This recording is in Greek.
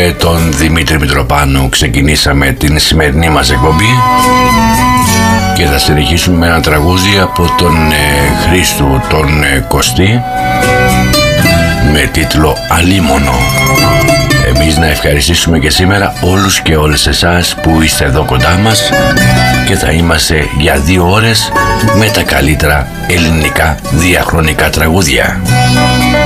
με τον Δημήτρη Μητροπάνου ξεκινήσαμε την σημερινή μας εκπομπή και θα συνεχίσουμε με ένα τραγούδι από τον Χρήστου τον Κωστή με τίτλο «Αλίμονο». Εμείς να ευχαριστήσουμε και σήμερα όλους και όλες εσάς που είστε εδώ κοντά μας και θα είμαστε για 2 ώρες με τα καλύτερα ελληνικά διαχρονικά τραγούδια.